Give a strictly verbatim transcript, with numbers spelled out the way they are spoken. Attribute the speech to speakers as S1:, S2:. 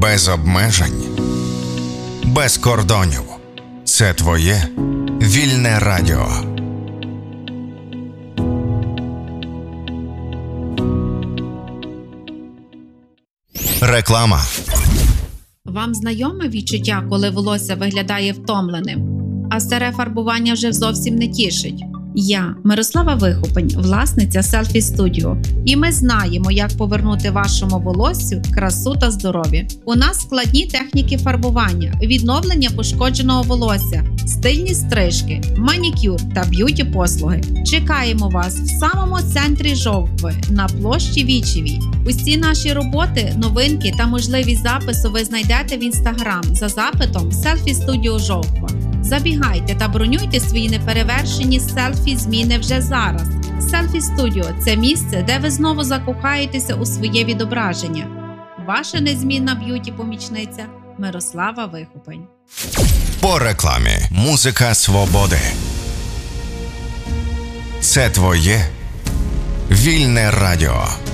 S1: без обмежень, без кордонів. Це твоє вільне радіо. Реклама.
S2: Вам знайоме відчуття, коли волосся виглядає втомленим, а старе фарбування вже зовсім не тішить? Я, Мирослава Вихопень, власниця Selfie Studio, і ми знаємо, як повернути вашому волоссю красу та здоров'я. У нас складні техніки фарбування, відновлення пошкодженого волосся, стильні стрижки, манікюр та б'юті-послуги. Чекаємо вас в самому центрі Жовкви, на площі Вічевій. Усі наші роботи, новинки та можливість запису ви знайдете в Instagram за запитом Selfie Studio Жовква. Забігайте та бронюйте свої неперевершені селфі-зміни вже зараз. Selfie Studio – це місце, де ви знову закохаєтеся у своє відображення. Ваша незмінна б'юті-помічниця Мирослава Вихопень.
S1: По рекламі. Музика свободи. Це твоє вільне радіо.